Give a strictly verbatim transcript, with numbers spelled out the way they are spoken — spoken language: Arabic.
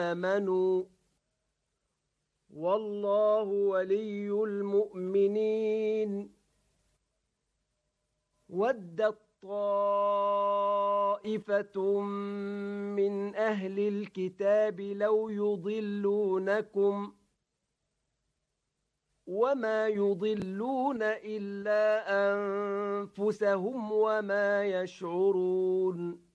آمنوا والله ولي المؤمنين. ودت طائفة من أهل الكتاب لو يضلونكم وما يضلون إلا أنفسهم وما يشعرون.